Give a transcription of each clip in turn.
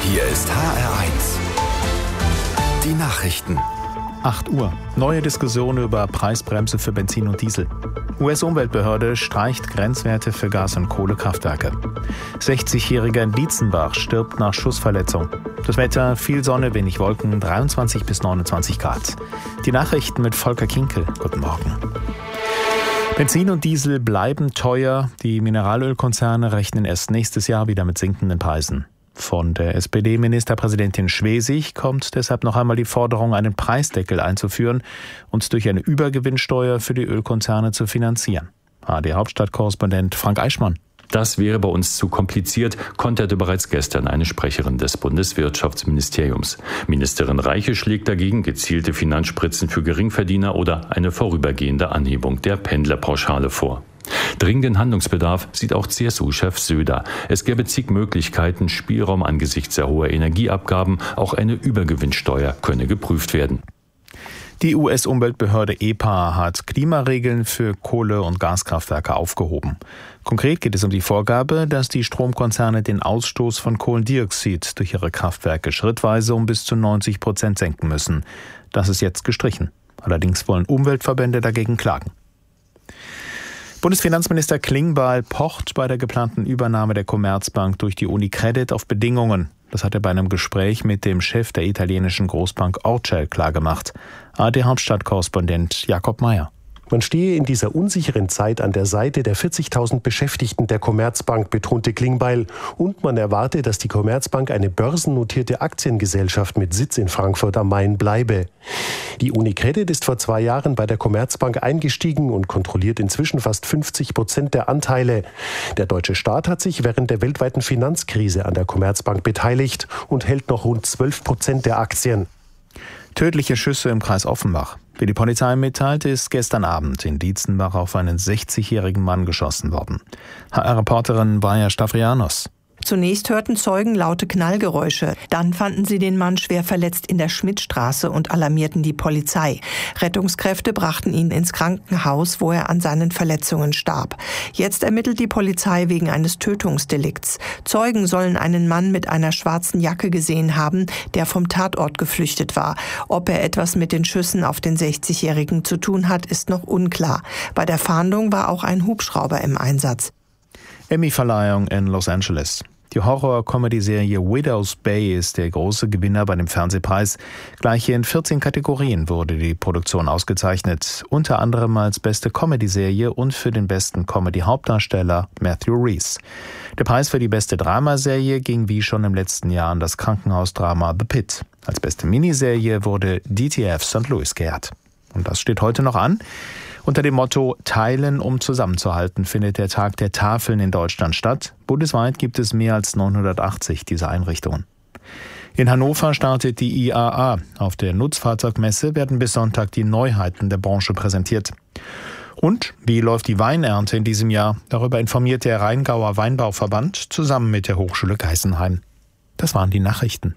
Hier ist HR1. Die Nachrichten. 8 Uhr. Neue Diskussion über Preisbremse für Benzin und Diesel. US-Umweltbehörde streicht Grenzwerte für Gas- und Kohlekraftwerke. 60-Jähriger in Dietzenbach stirbt nach Schussverletzung. Das Wetter, viel Sonne, wenig Wolken, 23 bis 29 Grad. Die Nachrichten mit Volker Kinkel. Guten Morgen. Benzin und Diesel bleiben teuer. Die Mineralölkonzerne rechnen erst nächstes Jahr wieder mit sinkenden Preisen. Von der SPD-Ministerpräsidentin Schwesig kommt deshalb noch einmal die Forderung, einen Preisdeckel einzuführen und durch eine Übergewinnsteuer für die Ölkonzerne zu finanzieren. ARD-Hauptstadtkorrespondent Frank Eichmann. Das wäre bei uns zu kompliziert, konterte bereits gestern eine Sprecherin des Bundeswirtschaftsministeriums. Ministerin Reiche schlägt dagegen gezielte Finanzspritzen für Geringverdiener oder eine vorübergehende Anhebung der Pendlerpauschale vor. Dringenden Handlungsbedarf sieht auch CSU-Chef Söder. Es gäbe zig Möglichkeiten, Spielraum angesichts der hohen Energieabgaben. Auch eine Übergewinnsteuer könne geprüft werden. Die US-Umweltbehörde EPA hat Klimaregeln für Kohle- und Gaskraftwerke aufgehoben. Konkret geht es um die Vorgabe, dass die Stromkonzerne den Ausstoß von Kohlendioxid durch ihre Kraftwerke schrittweise um bis zu 90% senken müssen. Das ist jetzt gestrichen. Allerdings wollen Umweltverbände dagegen klagen. Bundesfinanzminister Klingbeil pocht bei der geplanten Übernahme der Commerzbank durch die UniCredit auf Bedingungen. Das hat er bei einem Gespräch mit dem Chef der italienischen Großbank Orcel klargemacht. ARD-Hauptstadtkorrespondent Jakob Mayer. Man stehe in dieser unsicheren Zeit an der Seite der 40.000 Beschäftigten der Commerzbank, betonte Klingbeil. Und man erwarte, dass die Commerzbank eine börsennotierte Aktiengesellschaft mit Sitz in Frankfurt am Main bleibe. Die UniCredit ist vor 2 Jahren bei der Commerzbank eingestiegen und kontrolliert inzwischen fast 50% der Anteile. Der deutsche Staat hat sich während der weltweiten Finanzkrise an der Commerzbank beteiligt und hält noch rund 12% der Aktien. Tödliche Schüsse im Kreis Offenbach. Wie die Polizei mitteilte, ist gestern Abend in Dietzenbach auf einen 60-jährigen Mann geschossen worden. HR-Reporterin Baja Stavrianos. Zunächst hörten Zeugen laute Knallgeräusche. Dann fanden sie den Mann schwer verletzt in der Schmidtstraße und alarmierten die Polizei. Rettungskräfte brachten ihn ins Krankenhaus, wo er an seinen Verletzungen starb. Jetzt ermittelt die Polizei wegen eines Tötungsdelikts. Zeugen sollen einen Mann mit einer schwarzen Jacke gesehen haben, der vom Tatort geflüchtet war. Ob er etwas mit den Schüssen auf den 60-Jährigen zu tun hat, ist noch unklar. Bei der Fahndung war auch ein Hubschrauber im Einsatz. Emmy-Verleihung in Los Angeles. Die Horror-Comedy-Serie Widow's Bay ist der große Gewinner bei dem Fernsehpreis. Gleich in 14 Kategorien wurde die Produktion ausgezeichnet, unter anderem als beste Comedy-Serie und für den besten Comedy-Hauptdarsteller Matthew Rhys. Der Preis für die beste Dramaserie ging wie schon im letzten Jahr an das Krankenhausdrama The Pit. Als beste Miniserie wurde DTF St. Louis geehrt. Und das steht heute noch an. Unter dem Motto Teilen, um zusammenzuhalten, findet der Tag der Tafeln in Deutschland statt. Bundesweit gibt es mehr als 980 dieser Einrichtungen. In Hannover startet die IAA. Auf der Nutzfahrzeugmesse werden bis Sonntag die Neuheiten der Branche präsentiert. Und wie läuft die Weinernte in diesem Jahr? Darüber informiert der Rheingauer Weinbauverband zusammen mit der Hochschule Geisenheim. Das waren die Nachrichten.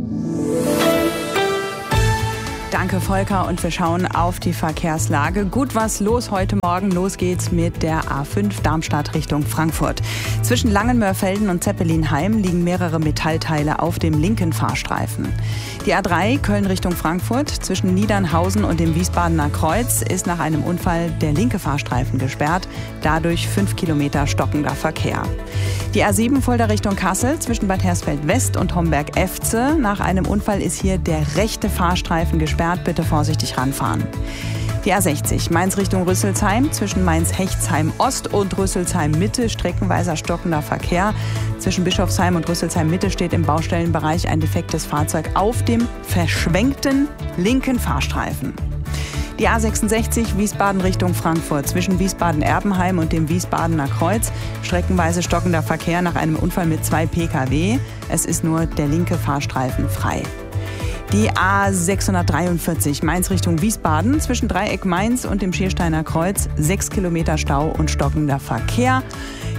Danke, Volker. Und wir schauen auf die Verkehrslage. Gut was los heute Morgen. Los geht's mit der A5 Darmstadt Richtung Frankfurt. Zwischen Langenmörfelden und Zeppelinheim liegen mehrere Metallteile auf dem linken Fahrstreifen. Die A3 Köln Richtung Frankfurt zwischen Niedernhausen und dem Wiesbadener Kreuz ist nach einem Unfall der linke Fahrstreifen gesperrt. Dadurch 5 Kilometer stockender Verkehr. Die A7 Fulda Richtung Kassel zwischen Bad Hersfeld West und Homberg-Efze. Nach einem Unfall ist hier der rechte Fahrstreifen gesperrt. Bitte vorsichtig ranfahren. Die A60 Mainz Richtung Rüsselsheim zwischen Mainz-Hechtsheim Ost und Rüsselsheim Mitte streckenweiser stockender Verkehr. Zwischen Bischofsheim und Rüsselsheim Mitte steht im Baustellenbereich ein defektes Fahrzeug auf dem verschwenkten linken Fahrstreifen. Die A66 Wiesbaden Richtung Frankfurt zwischen Wiesbaden-Erbenheim und dem Wiesbadener Kreuz. Streckenweise stockender Verkehr nach einem Unfall mit 2 Pkw. Es ist nur der linke Fahrstreifen frei. Die A643 Mainz Richtung Wiesbaden zwischen Dreieck Mainz und dem Schiersteiner Kreuz 6 Kilometer Stau und stockender Verkehr.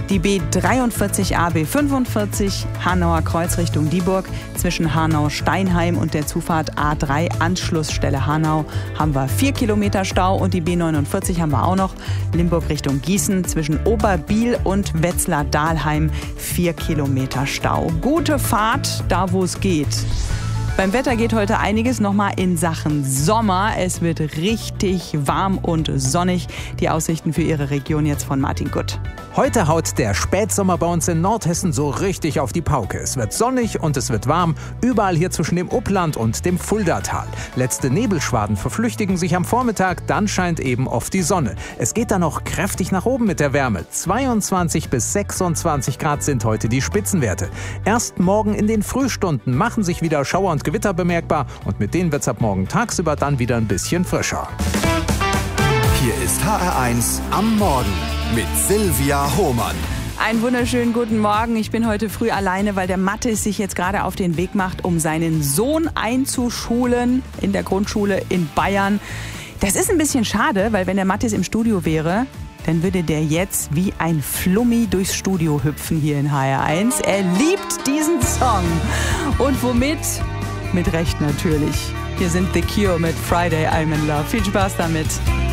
Die B43a, B45 Hanauer Kreuz Richtung Dieburg. Zwischen Hanau-Steinheim und der Zufahrt A3 Anschlussstelle Hanau haben wir 4 Kilometer Stau. Und die B49 haben wir auch noch. Limburg Richtung Gießen zwischen Oberbiel und Wetzlar-Dahlheim 4 Kilometer Stau. Gute Fahrt, da wo es geht. Beim Wetter geht heute einiges nochmal in Sachen Sommer. Es wird richtig warm und sonnig. Die Aussichten für Ihre Region jetzt von Martin Gutt. Heute haut der Spätsommer bei uns in Nordhessen so richtig auf die Pauke. Es wird sonnig und es wird warm, überall hier zwischen dem Upland und dem Fuldatal. Letzte Nebelschwaden verflüchtigen sich am Vormittag, dann scheint eben oft die Sonne. Es geht dann noch kräftig nach oben mit der Wärme. 22 bis 26 Grad sind heute die Spitzenwerte. Erst morgen in den Frühstunden machen sich wieder Schauer und Gewitter bemerkbar und mit denen wird es ab morgen tagsüber dann wieder ein bisschen frischer. Hier ist HR1 am Morgen mit Silvia Hohmann. Einen wunderschönen guten Morgen. Ich bin heute früh alleine, weil der Mathis sich jetzt gerade auf den Weg macht, um seinen Sohn einzuschulen in der Grundschule in Bayern. Das ist ein bisschen schade, weil wenn der Mathis im Studio wäre, dann würde der jetzt wie ein Flummi durchs Studio hüpfen hier in HR1. Er liebt diesen Song. Und womit? Mit Recht natürlich. Hier sind The Cure mit Friday I'm in Love. Viel Spaß damit.